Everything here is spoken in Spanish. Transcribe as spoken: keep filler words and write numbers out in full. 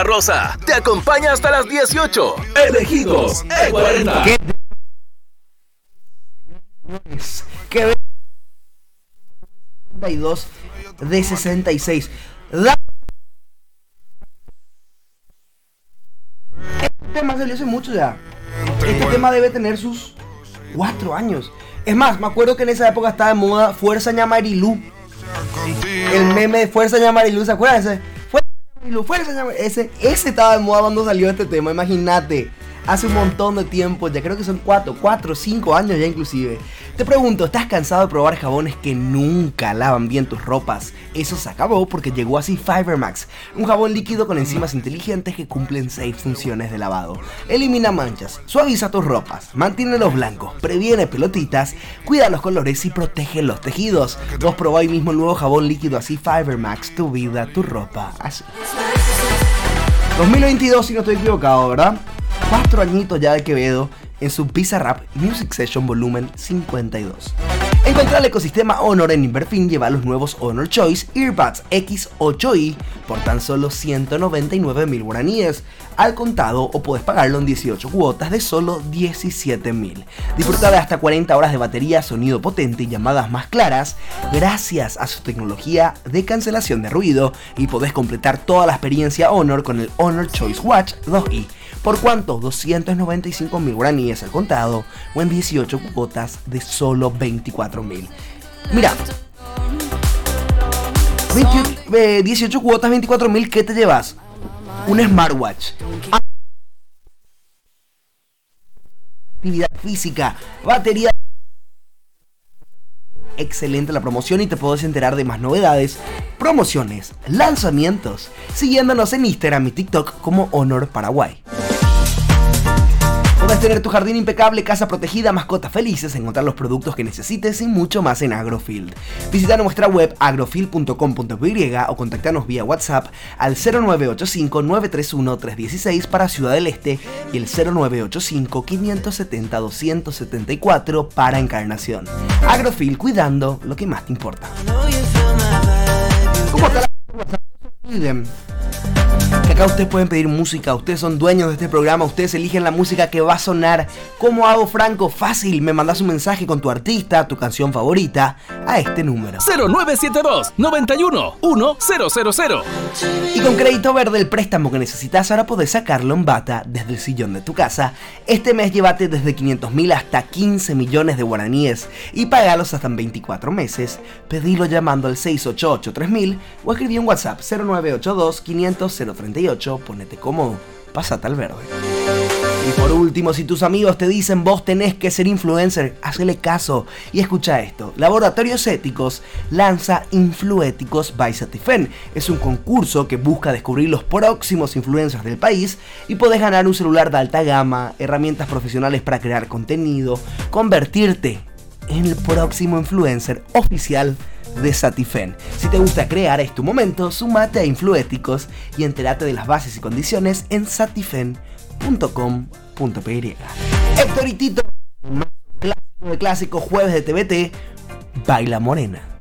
Rosa te acompaña hasta las dieciocho. Elegidos E cuarenta. ¿Qué? Que ve cincuenta y dos de sesenta y seis. Da... Este tema salió hace mucho ya. Este tema debe tener sus cuatro años. Es más, me acuerdo que en esa época estaba de moda Fuerza Ñamarilú. El meme de Fuerza Ñamarilú, ¿se acuerdan? Ese, Fuerza Ñamarilú, Fuerza Ñamarilú. Ese, ese estaba de moda cuando salió este tema, imagínate. Hace un montón de tiempo, ya creo que son cuatro, cuatro, cinco años ya inclusive. Te pregunto, ¿estás cansado de probar jabones que nunca lavan bien tus ropas? Eso se acabó porque llegó así Fibermax, un jabón líquido con enzimas inteligentes que cumplen seis funciones de lavado. Elimina manchas, suaviza tus ropas, mantiene los blancos, previene pelotitas, cuida los colores y protege los tejidos. Vos probá hoy mismo el nuevo jabón líquido así Fibermax, tu vida, tu ropa, así. dos mil veintidós, si no estoy equivocado, ¿verdad? Cuatro añitos ya de Quevedo en su Bizarrap Music Session Volumen cincuenta y dos. Encontrá el ecosistema Honor en Inverfin, lleva los nuevos Honor Choice Earbuds X ocho i por tan solo ciento noventa y nueve mil guaraníes al contado o podés pagarlo en dieciocho cuotas de solo diecisiete mil. Disfruta de hasta cuarenta horas de batería, sonido potente y llamadas más claras gracias a su tecnología de cancelación de ruido y podés completar toda la experiencia Honor con el Honor Choice Watch dos i. ¿Por cuánto? doscientos noventa y cinco mil guaraníes al contado o en dieciocho cuotas de solo veinticuatro mil. Mira, veintiocho, eh, dieciocho cuotas, veinticuatro mil, ¿qué te llevas? Un smartwatch. Actividad física, batería. Excelente la promoción y te podés enterar de más novedades, promociones, lanzamientos, siguiéndonos en Instagram y TikTok como Honor Paraguay. Podés tener tu jardín impecable, casa protegida, mascotas felices, encontrar los productos que necesites y mucho más en Agrofield. Visita nuestra web agrofield punto com punto p y o contactanos vía WhatsApp al cero nueve ocho cinco, nueve tres uno, tres uno seis para Ciudad del Este y el cero nueve ocho cinco, cinco siete cero, dos siete cuatro para Encarnación. Agrofield, cuidando lo que más te importa. ¿Cómo está la WhatsApp? No se olviden que acá ustedes pueden pedir música, ustedes son dueños de este programa, ustedes eligen la música que va a sonar. ¿Cómo hago, Franco? Fácil, me mandas un mensaje con tu artista, tu canción favorita a este número cero nueve siete dos, noventa y uno, uno cero cero cero. Y con Crédito Verde, el préstamo que necesitas ahora podés sacarlo en bata desde el sillón de tu casa. Este mes llévate desde quinientos mil hasta quince millones de guaraníes y pagalos hasta en veinticuatro meses. Pedilo llamando al seis ocho ocho, tres mil o escribí un WhatsApp cero nueve ocho dos, quinientos, cero treinta y ocho. Ponete cómodo, pásate al verde. Y por último, si tus amigos te dicen vos tenés que ser influencer, hacele caso y escucha esto. Laboratorios Éticos lanza Influéticos by Satifen. Es un concurso que busca descubrir los próximos influencers del país y podés ganar un celular de alta gama, herramientas profesionales para crear contenido, convertirte en el próximo influencer oficial de Satifen. Si te gusta crear, es tu momento, sumate a Influéticos y entérate de las bases y condiciones en satifen punto com punto p y. Héctor y Tito, clásico de clásico, jueves de T V T, Baila Morena.